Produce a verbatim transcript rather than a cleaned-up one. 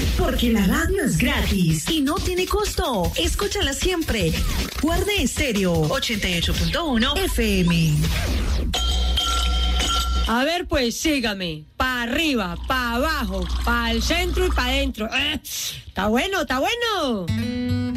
Porque la radio es gratis y no tiene costo. Escúchala siempre. Guarde Estéreo ochenta y ocho punto uno F M. A ver, pues sígame. Pa' arriba, pa' abajo, pa' el centro y pa' adentro. Eh, está bueno, está bueno.